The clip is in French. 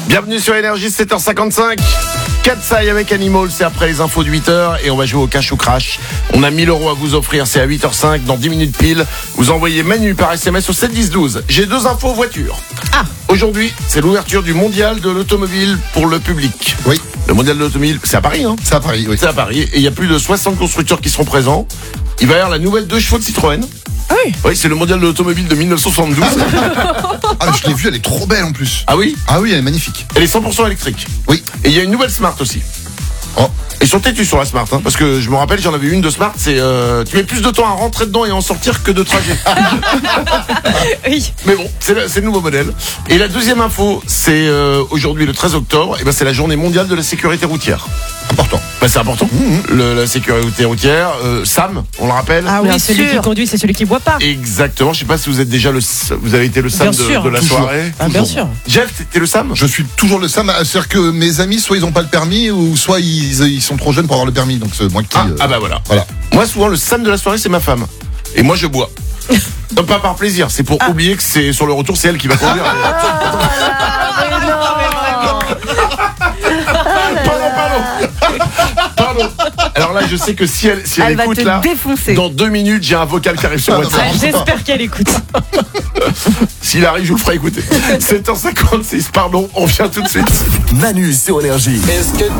Bienvenue sur Énergie, 7h55. Katsai avec Animal, c'est après les infos de 8h et on va jouer au cash ou crash. On a 1000 € à vous offrir, c'est à 8h05, dans 10 minutes pile. Vous envoyez Manu par SMS au 71012. J'ai 2 infos voitures. Aujourd'hui, c'est l'ouverture du mondial de l'automobile pour le public. Oui. Le mondial de l'automobile, c'est à Paris, hein? C'est à Paris, oui. C'est à Paris et il y a plus de 60 constructeurs qui seront présents. Il va y avoir la nouvelle 2 chevaux de Citroën. Oui. Oui, c'est le mondial de l'automobile de 1972. Ah, mais je l'ai vue, elle est trop belle en plus. Ah oui? Ah oui, elle est magnifique. Elle est 100% électrique. Oui. Et il y a une nouvelle Smart aussi. Oh. Ils sont têtus sur la Smart, hein, parce que je me rappelle, j'en avais une de Smart, c'est tu mets plus de temps à rentrer dedans et en sortir que de trajet. Oui. Mais bon, c'est le nouveau modèle. Et la deuxième info, c'est aujourd'hui le 13 octobre, et ben c'est la journée mondiale de la sécurité routière. Important. Ben, c'est important. La sécurité routière, Sam, on le rappelle. Ah oui, Bien celui sûr. qui conduit, c'est celui qui boit pas. Exactement. Je sais pas si vous êtes déjà vous avez été le Sam Bien sûr. de la Toujours. soirée. Ah, bien sûr. Jeff, t'es le Sam? Je suis toujours le Sam. C'est-à-dire que mes amis, soit ils n'ont pas le permis, ou soit ils sont trop jeunes pour avoir le permis. Donc c'est moi qui. Ah bah voilà. Voilà. Moi, souvent, le Sam de la soirée, c'est ma femme. Et moi, je bois. Non, pas par plaisir, c'est pour oublier que c'est sur le retour, c'est elle qui va conduire. Pardon. Alors là, je sais que si elle Elle va écoute te là, défoncer. dans 2 minutes, j'ai un vocal qui arrive sur WhatsApp. Ah, j'espère qu'elle écoute. S'il arrive, je vous le ferai écouter. 7h56, pardon, on revient tout de suite. Manu sur Énergie. Est-ce que